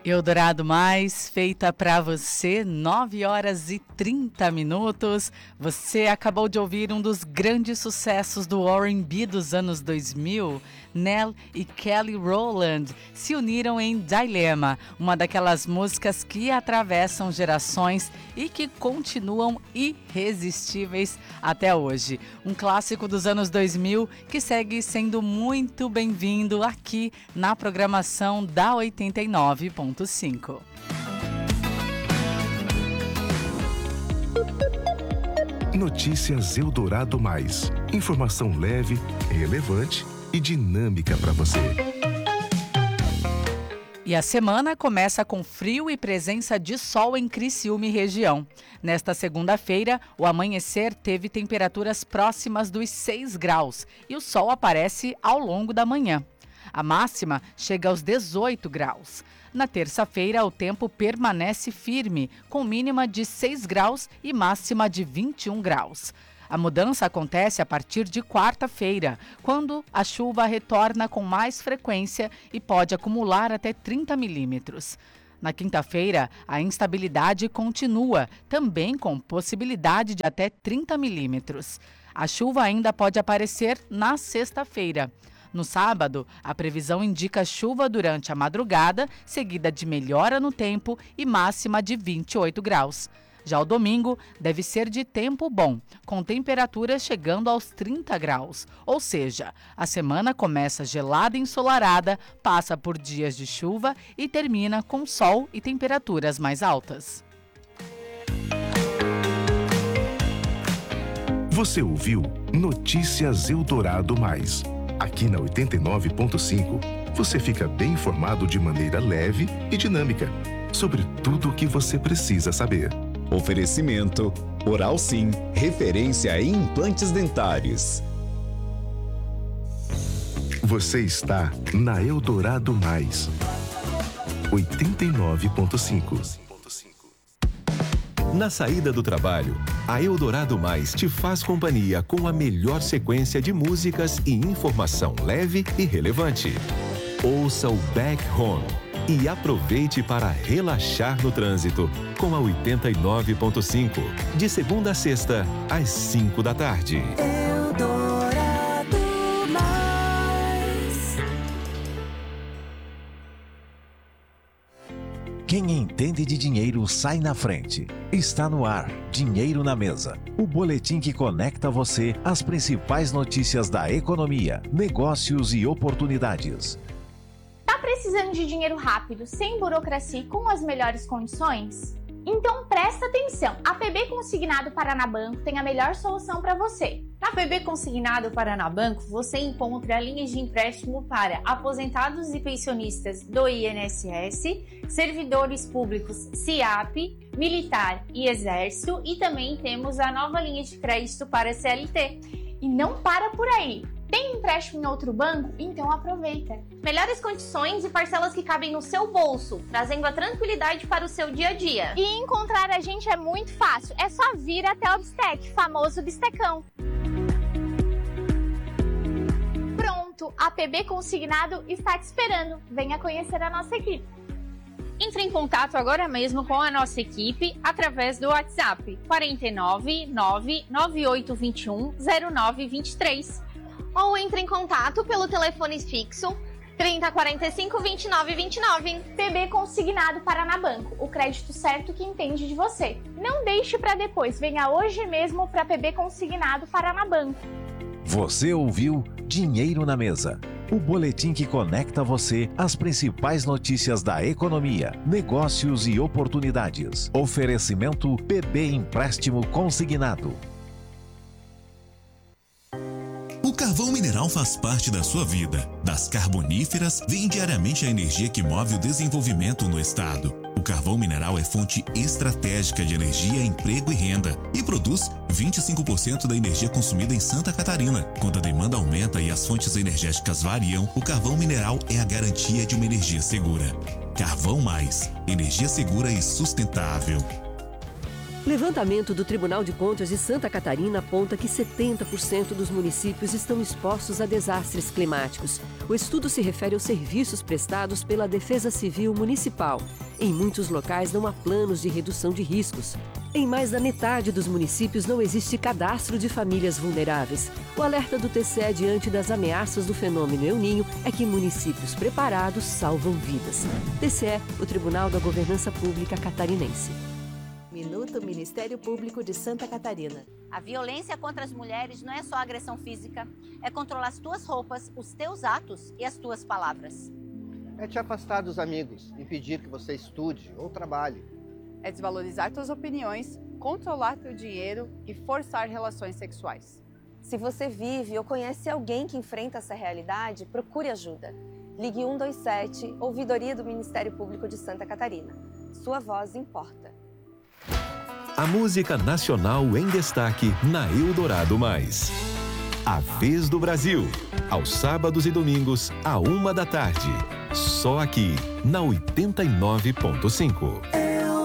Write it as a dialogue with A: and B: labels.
A: Eldorado Mais, feita para você, 9h30. Você acabou de ouvir um dos grandes sucessos do R&B dos anos 2000. Nell e Kelly Rowland se uniram em Dilemma, uma daquelas músicas que atravessam gerações e que continuam irresistíveis até hoje. Um clássico dos anos 2000 que segue sendo muito bem-vindo aqui na programação da 89.5.
B: Notícias Eldorado Mais. Informação leve, relevante e dinâmica para você.
A: E a semana começa com frio e presença de sol em Criciúma e região. Nesta segunda-feira, o amanhecer teve temperaturas próximas dos 6 graus e o sol aparece ao longo da manhã. A máxima chega aos 18 graus. Na terça-feira, o tempo permanece firme, com mínima de 6 graus e máxima de 21 graus. A mudança acontece a partir de quarta-feira, quando a chuva retorna com mais frequência e pode acumular até 30 milímetros. Na quinta-feira, a instabilidade continua, também com possibilidade de até 30 milímetros. A chuva ainda pode aparecer na sexta-feira. No sábado, a previsão indica chuva durante a madrugada, seguida de melhora no tempo e máxima de 28 graus. Já o domingo deve ser de tempo bom, com temperaturas chegando aos 30 graus. Ou seja, a semana começa gelada e ensolarada, passa por dias de chuva e termina com sol e temperaturas mais altas.
B: Você ouviu Notícias Eldorado Mais. Aqui na 89.5, você fica bem informado de maneira leve e dinâmica sobre tudo o que você precisa saber.
C: Oferecimento Oral Sim, referência em implantes dentários.
B: Você está na Eldorado Mais, 89.5.
D: Na saída do trabalho, a Eldorado Mais te faz companhia com a melhor sequência de músicas e informação leve e relevante. Ouça o Back Home e aproveite para relaxar no trânsito com a 89.5, de segunda a sexta, às 5 da tarde.
E: Eldorado Mais.
F: Quem entende de dinheiro sai na frente. Está no ar, Dinheiro na Mesa. O boletim que conecta você às principais notícias da economia, negócios e oportunidades.
G: Tá precisando de dinheiro rápido, sem burocracia e com as melhores condições? Então presta atenção, a PB Consignado Paraná Banco tem a melhor solução para você.
H: Na PB Consignado Paraná Banco, você encontra linhas de empréstimo para aposentados e pensionistas do INSS, servidores públicos SIAP, militar e exército, e também temos a nova linha de crédito para CLT.
G: E não para por aí! Tem empréstimo em outro banco? Então aproveita!
H: Melhores condições e parcelas que cabem no seu bolso, trazendo a tranquilidade para o seu dia a dia.
G: E encontrar a gente é muito fácil, é só vir até o Bistec, famoso Bistecão. Pronto, a PB Consignado está te esperando. Venha conhecer a nossa equipe.
H: Entre em contato agora mesmo com a nossa equipe através do WhatsApp 49 99821 0923.
G: Ou entre em contato pelo telefone fixo 3045 2929. PB Consignado Paraná Banco, o crédito certo que entende de você. Não deixe para depois, venha hoje mesmo para PB Consignado Paraná Banco.
F: Você ouviu Dinheiro na Mesa, o boletim que conecta você às principais notícias da economia, negócios e oportunidades. Oferecimento PB Empréstimo Consignado.
I: O carvão mineral faz parte da sua vida. Das carboníferas vem diariamente a energia que move o desenvolvimento no estado. O carvão mineral é fonte estratégica de energia, emprego e renda e produz 25% da energia consumida em Santa Catarina. Quando a demanda aumenta e as fontes energéticas variam, o carvão mineral é a garantia de uma energia segura. Carvão Mais, energia segura e sustentável.
J: Levantamento do Tribunal de Contas de Santa Catarina aponta que 70% dos municípios estão expostos a desastres climáticos. O estudo se refere aos serviços prestados pela Defesa Civil Municipal. Em muitos locais não há planos de redução de riscos. Em mais da metade dos municípios não existe cadastro de famílias vulneráveis. O alerta do TCE diante das ameaças do fenômeno El Niño é que municípios preparados salvam vidas. TCE, o Tribunal da Governança Pública Catarinense.
K: Minuto Ministério Público de Santa Catarina.
L: A violência contra as mulheres não é só agressão física, é controlar as tuas roupas, os teus atos e as tuas palavras.
M: É te afastar dos amigos, impedir que você estude ou trabalhe.
N: É desvalorizar tuas opiniões, controlar teu dinheiro e forçar relações sexuais.
O: Se você vive ou conhece alguém que enfrenta essa realidade, procure ajuda. Ligue 127, Ouvidoria do Ministério Público de Santa Catarina. Sua voz importa.
D: A música nacional em destaque na Eldorado Mais. A Vez do Brasil, aos sábados e domingos, à 1 da tarde. Só aqui, na 89.5.